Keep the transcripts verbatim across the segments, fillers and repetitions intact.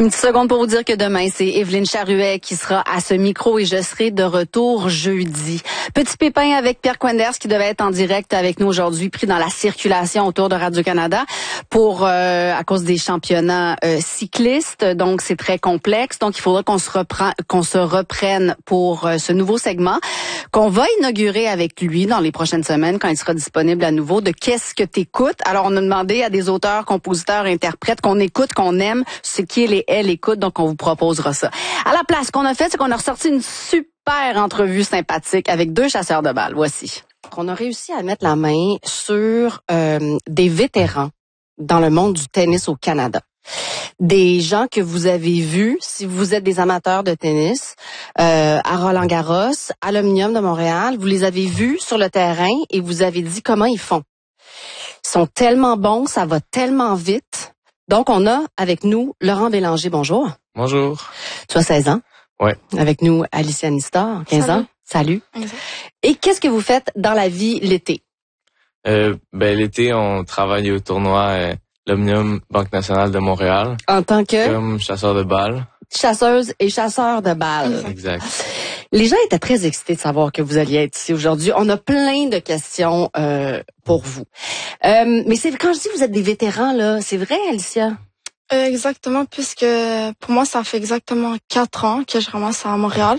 Une petite seconde pour vous dire que demain, c'est Evelyne Charuet qui sera à ce micro et je serai de retour jeudi. Petit pépin avec Pierre Quenders qui devait être en direct avec nous aujourd'hui, pris dans la circulation autour de Radio-Canada pour euh, à cause des championnats euh, cyclistes. Donc, c'est très complexe. Donc, il faudra qu'on se reprend, qu'on se reprenne pour euh, ce nouveau segment qu'on va inaugurer avec lui dans les prochaines semaines quand il sera disponible à nouveau de Qu'est-ce que t'écoutes? Alors, on a demandé à des auteurs, compositeurs, interprètes qu'on écoute, qu'on aime, ce qui est les elle écoute, donc on vous proposera ça. À la place, ce qu'on a fait, c'est qu'on a ressorti une super entrevue sympathique avec deux chasseurs de balles. Voici. On a réussi à mettre la main sur euh, des vétérans dans le monde du tennis au Canada. Des gens que vous avez vus, si vous êtes des amateurs de tennis, euh, à Roland-Garros, à l'Omnium de Montréal, vous les avez vus sur le terrain et vous avez dit comment ils font. Ils sont tellement bons, ça va tellement vite. Donc, on a avec nous Laurent Bélanger. Bonjour. Bonjour. Tu as seize ans. Ouais. Avec nous, Alicia Nistor, quinze Salut. ans. Salut. Exact. Et qu'est-ce que vous faites dans la vie l'été? Euh, ben, l'été, on travaille au tournoi euh, l'Omnium Banque Nationale de Montréal. En tant que Comme chasseur de balles. chasseuse et chasseur de balles. Exact. Les gens étaient très excités de savoir que vous alliez être ici aujourd'hui. On a plein de questions euh, pour vous. Euh, mais c'est quand je dis que vous êtes des vétérans, là, c'est vrai, Alicia? Euh, exactement, puisque pour moi, ça fait exactement quatre ans que je ramasse à Montréal.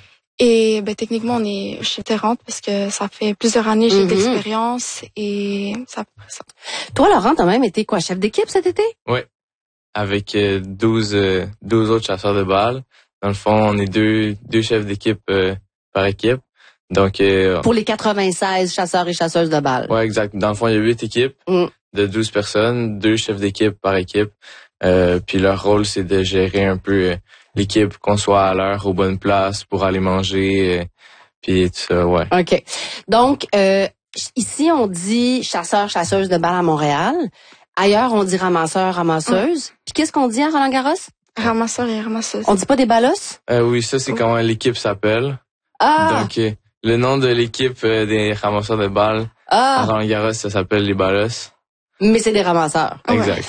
Et ben techniquement, on est je suis vétérante parce que ça fait plusieurs années que j'ai Mhm. de l'expérience et c'est à peu près ça. Toi, Laurent, t'as même été quoi, chef d'équipe cet été? Ouais. Avec euh, douze, euh, douze autres chasseurs de balles. Dans le fond, on est deux, deux chefs d'équipe euh, par équipe. Donc, euh, Pour les quatre-vingt-seize chasseurs et chasseuses de balles. ouais, exact. Dans le fond, il y a huit équipes Mm. de douze personnes, deux chefs d'équipe par équipe. Euh, puis leur rôle, c'est de gérer un peu euh, l'équipe, qu'on soit à l'heure, aux bonnes places pour aller manger, euh, puis tout ça, ouais. OK. Donc, euh, ici, on dit chasseur, chasseuse de balles à Montréal. Ailleurs, on dit ramasseur, ramasseuse. Puis qu'est-ce qu'on dit à Roland-Garros? Ramasseur et ramasseuse. On dit pas des ballos? Euh, oui, ça, c'est comment l'équipe s'appelle. Ah! Donc, euh, le nom de l'équipe euh, des ramasseurs de balles à Ah! Roland-Garros, ça s'appelle les ballos. Mais c'est des ramasseurs. Exact.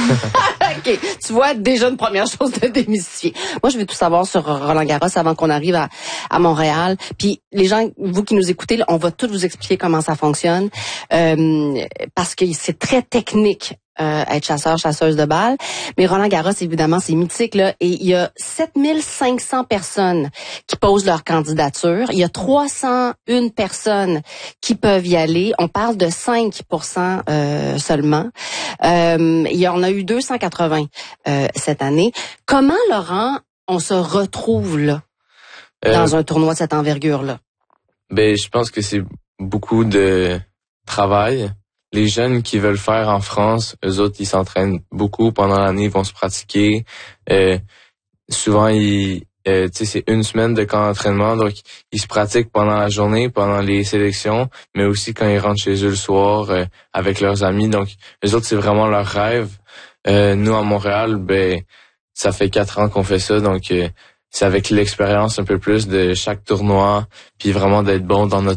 OK. Tu vois, déjà une première chose de démystifier. Moi, je veux tout savoir sur Roland-Garros avant qu'on arrive à, à Montréal. Puis les gens, vous qui nous écoutez, là, on va tout vous expliquer comment ça fonctionne. Euh, parce que c'est très technique. Euh, être chasseur, chasseuse de balles. Mais Roland-Garros, évidemment, c'est mythique, là. Et il y a sept mille cinq cents personnes qui posent leur candidature. Il y a trois cent un personnes qui peuvent y aller. On parle de cinq pour cent euh, seulement. Euh, il y en a eu deux cent quatre-vingts euh, cette année. Comment, Laurent, on se retrouve là, Euh, dans un tournoi de cette envergure-là? Ben, je pense que c'est beaucoup de travail. Les jeunes qui veulent faire en France, eux autres, ils s'entraînent beaucoup pendant l'année, ils vont se pratiquer. Euh, souvent, ils, euh, tu sais, c'est une semaine de camp d'entraînement, donc ils se pratiquent pendant la journée, pendant les sélections, mais aussi quand ils rentrent chez eux le soir euh, avec leurs amis. Donc, eux autres, c'est vraiment leur rêve. Euh, nous, à Montréal, ben, ça fait quatre ans qu'on fait ça, donc euh, c'est avec l'expérience un peu plus de chaque tournoi, puis vraiment d'être bon dans notre